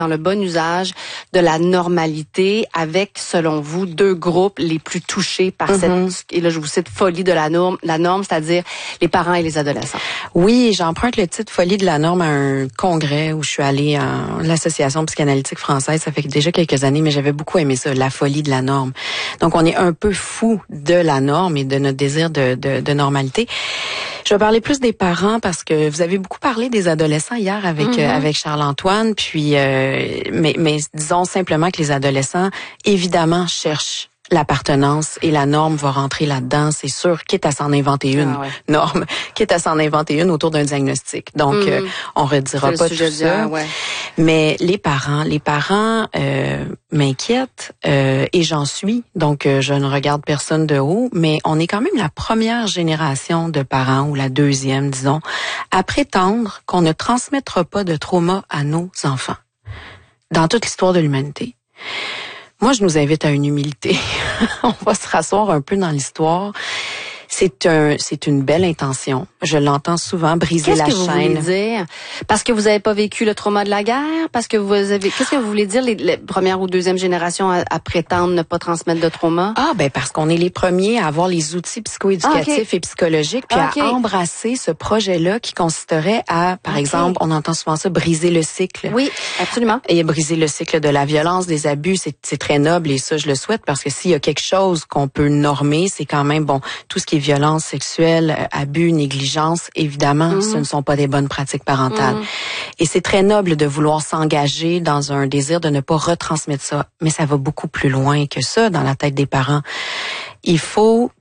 dans le bon usage de la normalité avec, selon vous, deux groupes les plus touchés par cette, et là je vous cite, folie de la norme, c'est-à-dire les parents et les adolescents. Oui, j'emprunte le titre Folie de la norme à un congrès où je suis allée à l'Association psychanalytique française. Ça fait déjà quelques années, mais j'avais beaucoup aimé ça, la folie de la norme. Donc, on est un peu fou de la norme et de notre désir de normalité. Je vais parler plus des parents parce que vous avez beaucoup parlé des adolescents hier avec Charles-Antoine, puis mais disons simplement que les adolescents évidemment cherchent l'appartenance et la norme va rentrer là-dedans, c'est sûr, quitte à s'en inventer une norme, quitte à s'en inventer une autour d'un diagnostic. Donc on redira pas tout ça. Mais les parents m'inquiètent et j'en suis. Donc je ne regarde personne de haut, mais on est quand même la première génération de parents ou la deuxième, disons, à prétendre qu'on ne transmettra pas de trauma à nos enfants dans toute l'histoire de l'humanité. Moi, je nous invite à une humilité. On va se rasseoir un peu dans l'histoire. C'est une belle intention. Je l'entends souvent, briser la chaîne. Qu'est-ce que vous voulez dire? Parce que vous n'avez pas vécu le trauma de la guerre? Parce que vous avez, qu'est-ce que vous voulez dire, les première ou deuxième génération à prétendre ne pas transmettre de trauma? Parce qu'on est les premiers à avoir les outils psychoéducatifs et psychologiques, puis à embrasser ce projet-là qui consisterait à, par exemple, on entend souvent ça, briser le cycle. Oui, absolument. Et briser le cycle de la violence, des abus, c'est très noble et ça, je le souhaite parce que s'il y a quelque chose qu'on peut normer, c'est quand même, tout ce qui est violence sexuelle, abus, négligence, évidemment, ce ne sont pas des bonnes pratiques parentales. Et c'est très noble de vouloir s'engager dans un désir de ne pas retransmettre ça, mais ça va beaucoup plus loin que ça dans la tête des parents. Il faudrait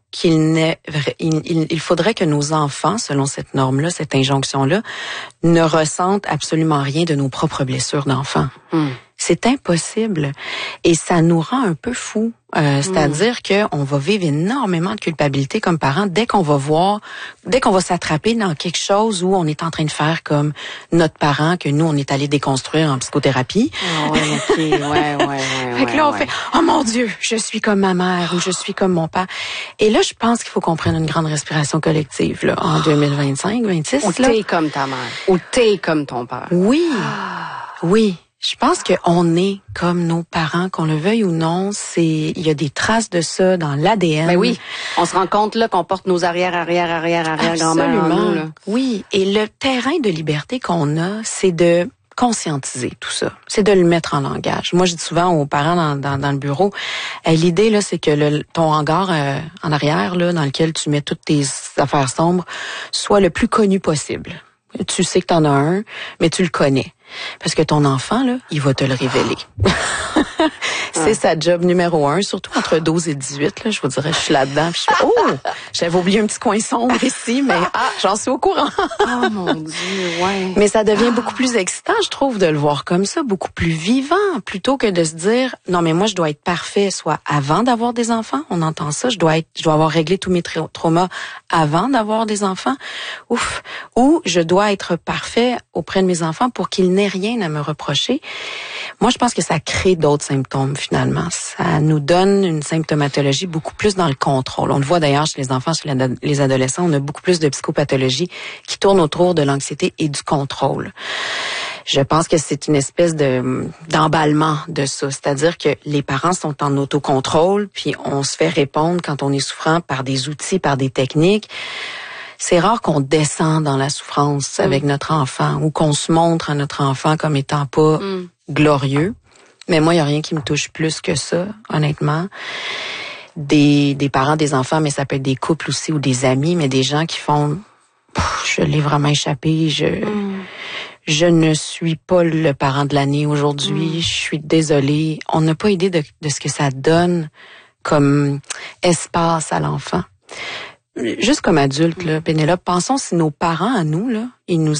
que nos enfants, selon cette norme-là, cette injonction-là, ne ressentent absolument rien de nos propres blessures d'enfants. C'est impossible. Et ça nous rend un peu fous. C'est-à-dire qu'on va vivre énormément de culpabilité comme parents dès qu'on va s'attraper dans quelque chose où on est en train de faire comme notre parent que nous, on est allé déconstruire en psychothérapie. Fait que là, on fait « Oh mon Dieu, je suis comme ma mère » ou « Je suis comme mon père ». Et là, je pense qu'il faut qu'on prenne une grande respiration collective là, en 2025, 2026. Ou t'es comme ta mère. Ou t'es comme ton père. Oui, oui. Je pense qu'on est comme nos parents, qu'on le veuille ou non. Il y a des traces de ça dans l'ADN. Ben oui, on se rend compte là qu'on porte nos arrière-grand-mères en nous. Là. Oui, et le terrain de liberté qu'on a, c'est de conscientiser tout ça. C'est de le mettre en langage. Moi, je dis souvent aux parents dans le bureau, l'idée là, c'est que ton hangar en arrière là, dans lequel tu mets toutes tes affaires sombres, soit le plus connu possible. Tu sais que t'en as un, mais tu le connais. Parce que ton enfant, là, il va te le révéler. C'est sa job numéro 1, surtout entre 12 et 18, là, je vous dirais, je suis là-dedans. Puis je fais, j'avais oublié un petit coin sombre ici, mais j'en suis au courant. Oh mon Dieu, ouais. Mais ça devient beaucoup plus excitant, je trouve, de le voir comme ça, beaucoup plus vivant, plutôt que de se dire, non, mais moi, je dois être parfait, soit avant d'avoir des enfants, on entend ça, je dois avoir réglé tous mes traumas avant d'avoir des enfants, ou je dois être parfait auprès de mes enfants pour qu'ils n'aient rien à me reprocher. Moi, je pense que ça crée d'autres symptômes, finalement. Ça nous donne une symptomatologie beaucoup plus dans le contrôle. On le voit d'ailleurs chez les enfants, chez les adolescents, on a beaucoup plus de psychopathologies qui tournent autour de l'anxiété et du contrôle. Je pense que c'est une espèce d'emballement de ça. C'est-à-dire que les parents sont en autocontrôle, puis on se fait répondre quand on est souffrant par des outils, par des techniques. C'est rare qu'on descend dans la souffrance avec notre enfant ou qu'on se montre à notre enfant comme étant pas glorieux. Mais moi, il n'y a rien qui me touche plus que ça, honnêtement. Des parents, des enfants, mais ça peut être des couples aussi ou des amis, mais des gens qui font je l'ai vraiment échappé, je ne suis pas le parent de l'année aujourd'hui, je suis désolée. On n'a pas idée de ce que ça donne comme espace à l'enfant. Juste comme adulte, là, Pénélope, pensons si nos parents à nous, là, ils nous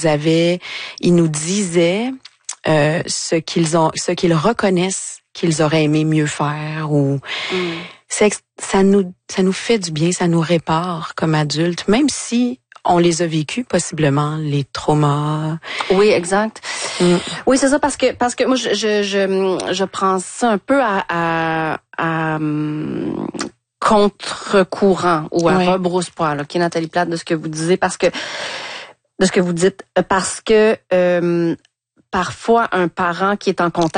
disaient ce qu'ils reconnaissent qu'ils auraient aimé mieux faire ou ça nous fait du bien, ça nous répare comme adultes, même si on les a vécus possiblement les traumas. Oui, exact. Oui, c'est ça parce que moi je prends ça un peu à contre-courant ou à rebrousse-poil, OK, Nathalie Plate, de ce que vous disiez, parce que parfois un parent qui est en contact